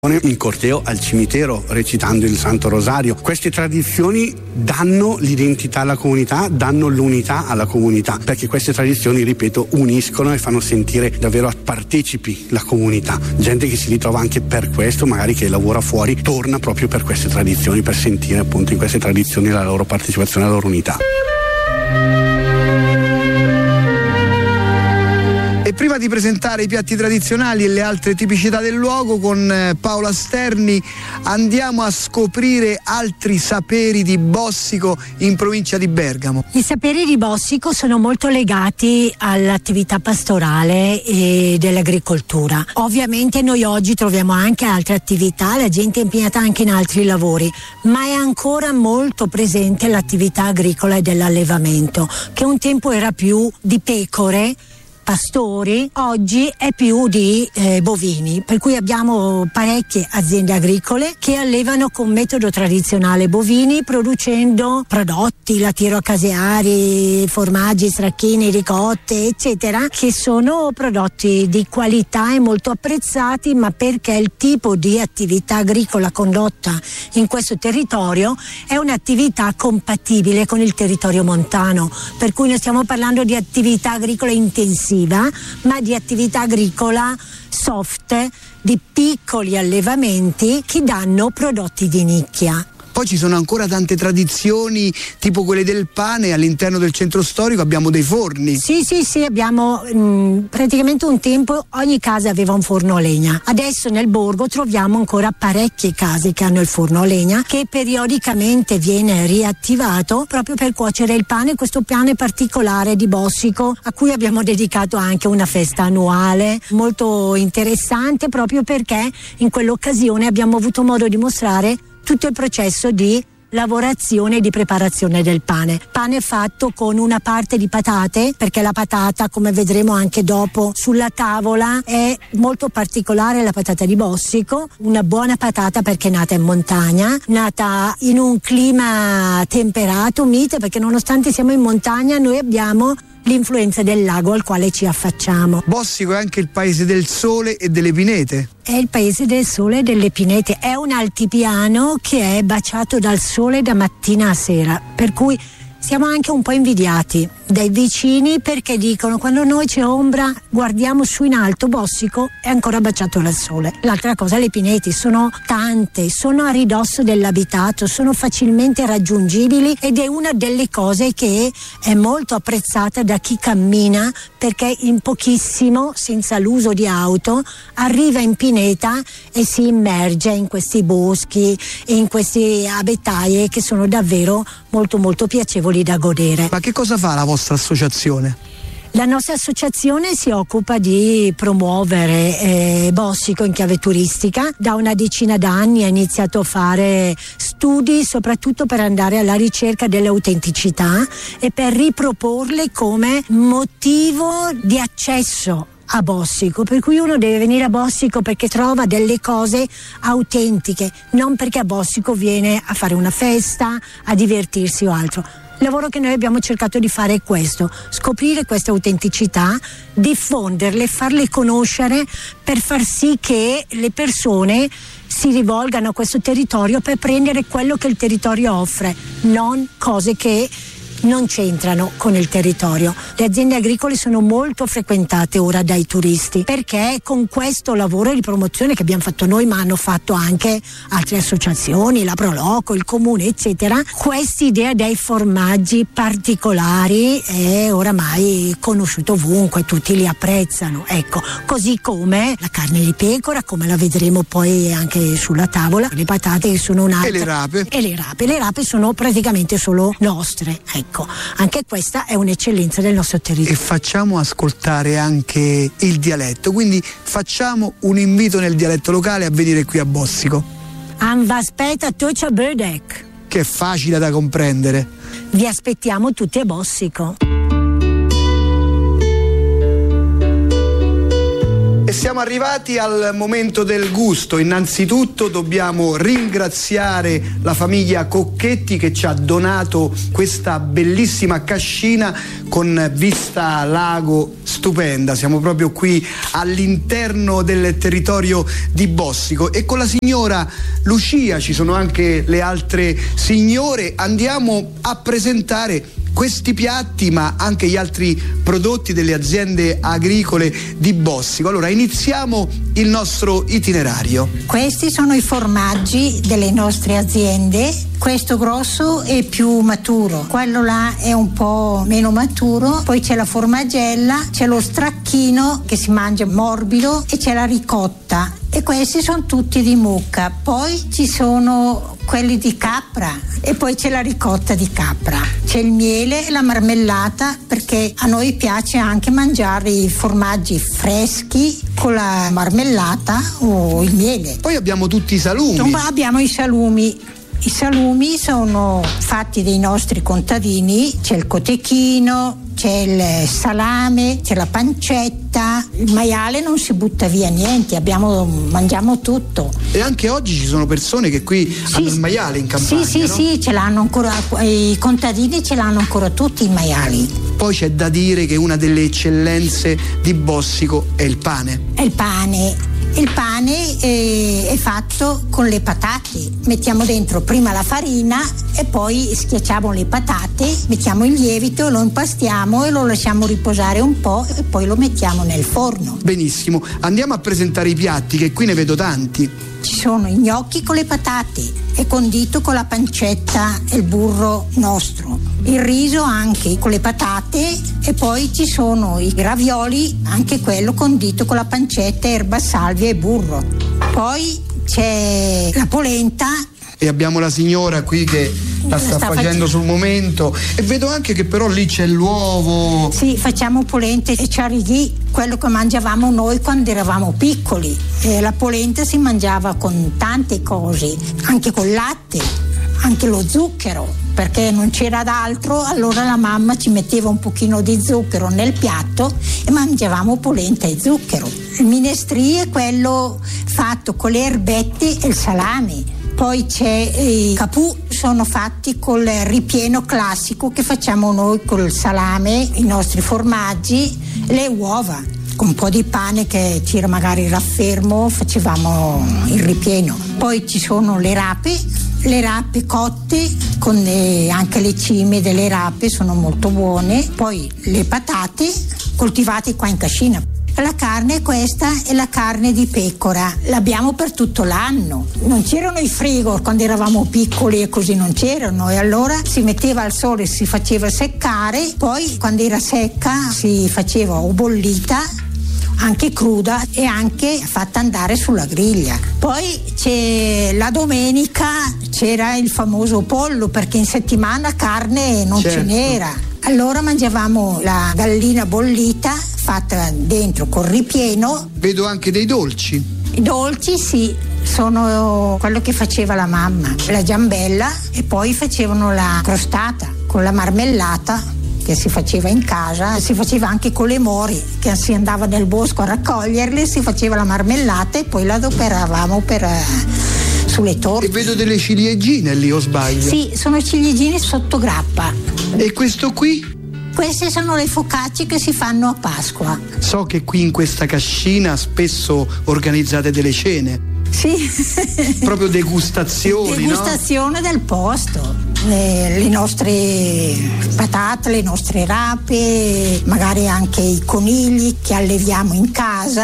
in corteo al cimitero recitando il Santo Rosario. Queste tradizioni danno l'identità alla comunità, danno l'unità alla comunità, perché queste tradizioni, ripeto, uniscono e fanno sentire davvero partecipi la comunità. Gente che si ritrova anche per questo, magari che lavora fuori, torna proprio per queste tradizioni, per sentire appunto in queste tradizioni la loro partecipazione, la loro unità. E prima di presentare i piatti tradizionali e le altre tipicità del luogo, con Paola Sterni andiamo a scoprire altri saperi di Bossico in provincia di Bergamo. I saperi di Bossico sono molto legati all'attività pastorale e dell'agricoltura. Ovviamente noi oggi troviamo anche altre attività, la gente è impegnata anche in altri lavori, ma è ancora molto presente l'attività agricola e dell'allevamento, che un tempo era più di pecore, pastori, oggi è più di bovini, per cui abbiamo parecchie aziende agricole che allevano con metodo tradizionale bovini, producendo prodotti lattiero-caseari, formaggi, stracchini, ricotte, eccetera, che sono prodotti di qualità e molto apprezzati, ma perché il tipo di attività agricola condotta in questo territorio è un'attività compatibile con il territorio montano, per cui non stiamo parlando di attività agricola intensiva, ma di attività agricola soft, di piccoli allevamenti che danno prodotti di nicchia. Poi ci sono ancora tante tradizioni, tipo quelle del pane. All'interno del centro storico abbiamo dei forni. Sì, abbiamo praticamente un tempo ogni casa aveva un forno a legna. Adesso nel borgo troviamo ancora parecchie case che hanno il forno a legna, che periodicamente viene riattivato proprio per cuocere il pane, questo pane particolare di Bossico, a cui abbiamo dedicato anche una festa annuale molto interessante, proprio perché in quell'occasione abbiamo avuto modo di mostrare tutto il processo di lavorazione e di preparazione del pane. Pane fatto con una parte di patate, perché la patata, come vedremo anche dopo sulla tavola, è molto particolare, la patata di Bossico, una buona patata perché è nata in montagna, nata in un clima temperato, mite, perché nonostante siamo in montagna noi abbiamo l'influenza del lago al quale ci affacciamo. Bossico è anche il paese del sole e delle pinete. È il paese del sole e delle pinete, è un altipiano che è baciato dal sole da mattina a sera, per cui siamo anche un po' invidiati dai vicini, perché dicono: quando noi c'è ombra guardiamo su in alto, Bossico è ancora baciato dal sole. L'altra cosa, le pineti sono tante, sono a ridosso dell'abitato, sono facilmente raggiungibili ed è una delle cose che è molto apprezzata da chi cammina, perché in pochissimo, senza l'uso di auto, arriva in pineta e si immerge in questi boschi e in queste abitaie che sono davvero molto molto piacevoli da godere. Ma che cosa fa la vostra associazione? La nostra associazione si occupa di promuovere Bossico in chiave turistica. Da una decina d'anni ha iniziato a fare studi soprattutto per andare alla ricerca delle autenticità e per riproporle come motivo di accesso a Bossico, per cui uno deve venire a Bossico perché trova delle cose autentiche, non perché a Bossico viene a fare una festa, a divertirsi o altro. Il lavoro che noi abbiamo cercato di fare è questo: scoprire queste autenticità, diffonderle, farle conoscere, per far sì che le persone si rivolgano a questo territorio per prendere quello che il territorio offre, non cose che non c'entrano con il territorio. Le aziende agricole sono molto frequentate ora dai turisti, perché con questo lavoro di promozione che abbiamo fatto noi, ma hanno fatto anche altre associazioni, la Proloco, il comune, eccetera, quest'idea dei formaggi particolari è oramai conosciuta ovunque, tutti li apprezzano, ecco, così come la carne di pecora, come la vedremo poi anche sulla tavola, le patate che sono un'altra, e le rape sono praticamente solo nostre, ecco. Anche questa è un'eccellenza del nostro territorio. E facciamo ascoltare anche il dialetto, quindi facciamo un invito nel dialetto locale a venire qui a Bossico. Anvaspeta Tocia Bödek. Che è facile da comprendere. Vi aspettiamo tutti a Bossico. E siamo arrivati al momento del gusto. Innanzitutto dobbiamo ringraziare la famiglia Cocchetti che ci ha donato questa bellissima cascina con vista lago stupenda. Siamo proprio qui all'interno del territorio di Bossico e con la signora Lucia, ci sono anche le altre signore, andiamo a presentare questi piatti ma anche gli altri prodotti delle aziende agricole di Bossico. Allora iniziamo il nostro itinerario. Questi sono i formaggi delle nostre aziende. Questo grosso è più maturo, quello là è un po' meno maturo, poi c'è la formaggella, c'è lo stracchino che si mangia morbido e c'è la ricotta, e questi sono tutti di mucca. Poi ci sono quelli di capra e poi c'è la ricotta di capra, c'è il miele e la marmellata, perché a noi piace anche mangiare i formaggi freschi con la marmellata o il miele. Poi abbiamo tutti i salumi. Abbiamo i salumi. I salumi sono fatti dei nostri contadini, c'è il cotechino, c'è il salame, c'è la pancetta, il maiale non si butta via niente, mangiamo tutto. E anche oggi ci sono persone che qui hanno il maiale in campagna, Sì, no? sì, ce l'hanno ancora, i contadini ce l'hanno ancora tutti i maiali. Poi c'è da dire che una delle eccellenze di Bossico è il pane. È il pane. Il pane è fatto con le patate, mettiamo dentro prima la farina e poi schiacciamo le patate, mettiamo il lievito, lo impastiamo e lo lasciamo riposare un po' e poi lo mettiamo nel forno. Benissimo, andiamo a presentare i piatti, che qui ne vedo tanti. Ci sono i gnocchi con le patate e condito con la pancetta e il burro nostro, il riso anche con le patate, e poi ci sono i ravioli, anche quello condito con la pancetta, erba salvia e burro. Poi c'è la polenta. E abbiamo la signora qui che la sta facendo sul momento, e vedo anche che però lì c'è l'uovo. Sì, facciamo polente e ciarighi, quello che mangiavamo noi quando eravamo piccoli. La polenta si mangiava con tante cose, anche col latte, anche lo zucchero, perché non c'era d'altro, allora la mamma ci metteva un pochino di zucchero nel piatto e mangiavamo polenta e zucchero. Il minestrì è quello fatto con le erbette e il salame. Poi c'è i capù, sono fatti col ripieno classico che facciamo noi col salame, i nostri formaggi, le uova. Con un po' di pane che c'era magari raffermo, facevamo il ripieno. Poi ci sono le rape cotte, con anche le cime delle rape sono molto buone. Poi le patate coltivate qua in cascina. La carne, questa è la carne di pecora, l'abbiamo per tutto l'anno. Non c'erano i frigo quando eravamo piccoli e così non c'erano, e allora si metteva al sole, si faceva seccare, poi quando era secca si faceva o bollita, anche cruda e anche fatta andare sulla griglia. Poi c'è la domenica, c'era il famoso pollo, perché in settimana carne non ce n'era. Allora mangiavamo la gallina bollita fatta dentro col ripieno. Vedo anche dei dolci. I dolci sì, sono quello che faceva la mamma, la giambella, e poi facevano la crostata con la marmellata che si faceva in casa, si faceva anche con le mori, che si andava nel bosco a raccoglierle, si faceva la marmellata e poi la adoperavamo sulle torte. E vedo delle ciliegine lì, o sbaglio? Sì, sono ciliegine sotto grappa. E questo qui? Queste sono le focacce che si fanno a Pasqua. So che qui in questa cascina spesso organizzate delle cene. Sì. Proprio degustazioni, Degustazione, no? Del posto. Le nostre patate, le nostre rape, magari anche i conigli che alleviamo in casa.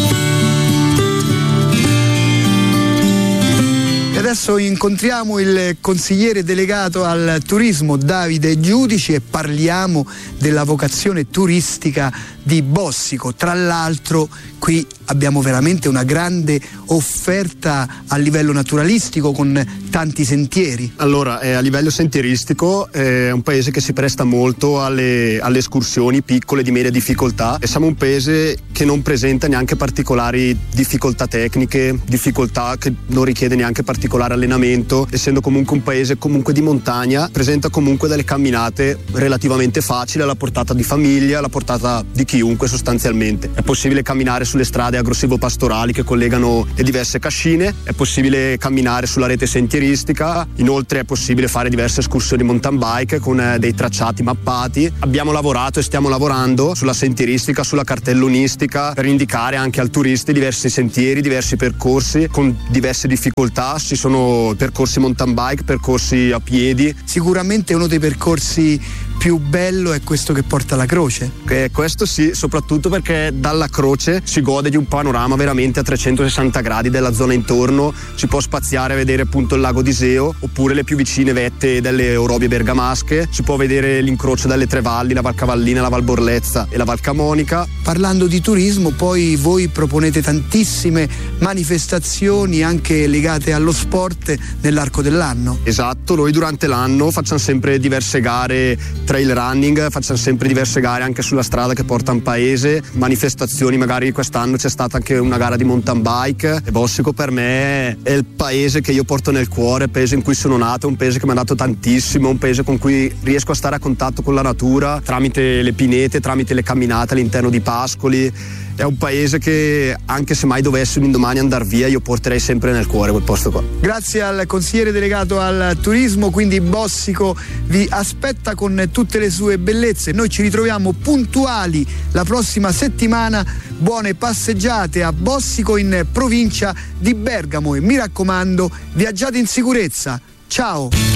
Adesso incontriamo il consigliere delegato al turismo Davide Giudici e parliamo della vocazione turistica di Bossico. Tra l'altro qui abbiamo veramente una grande offerta a livello naturalistico con tanti sentieri. Allora, a livello sentieristico è un paese che si presta molto alle escursioni piccole di media difficoltà, e siamo un paese che non presenta neanche particolari difficoltà tecniche, difficoltà che non richiede neanche particolare allenamento, essendo comunque un paese di montagna, presenta comunque delle camminate relativamente facili, alla portata di famiglia, alla portata di chiunque sostanzialmente. È possibile camminare sulle strade strade agro-silvopastorali che collegano le diverse cascine, è possibile camminare sulla rete sentieristica, inoltre è possibile fare diverse escursioni mountain bike con dei tracciati mappati. Abbiamo lavorato e stiamo lavorando sulla sentieristica, sulla cartellonistica, per indicare anche al turisti diversi sentieri, diversi percorsi con diverse difficoltà. Ci sono percorsi mountain bike, percorsi a piedi. Sicuramente uno dei percorsi più bello è questo che porta alla croce. Questo sì, soprattutto perché dalla croce si gode di un panorama veramente a 360 gradi della zona intorno, si può spaziare a vedere appunto il lago d'Iseo oppure le più vicine vette delle Orobie bergamasche, si può vedere l'incrocio delle tre valli, la Val Cavallina, la Val Borlezza e la Val Camonica. Parlando di turismo, poi voi proponete tantissime manifestazioni anche legate allo sport nell'arco dell'anno. Esatto, noi durante l'anno facciamo sempre diverse gare trail running, facciamo sempre diverse gare anche sulla strada che porta in paese, manifestazioni, magari quest'anno c'è stata anche una gara di mountain bike. E Bossico per me è il paese che io porto nel cuore, il paese in cui sono nato, un paese che mi ha dato tantissimo, un paese con cui riesco a stare a contatto con la natura tramite le pinete, tramite le camminate all'interno di pascoli. È un paese che, anche se mai dovessi un indomani andare via, io porterei sempre nel cuore quel posto qua. Grazie al consigliere delegato al turismo, quindi Bossico vi aspetta con tutte le sue bellezze. Noi ci ritroviamo puntuali la prossima settimana. Buone passeggiate a Bossico in provincia di Bergamo e mi raccomando, viaggiate in sicurezza. Ciao!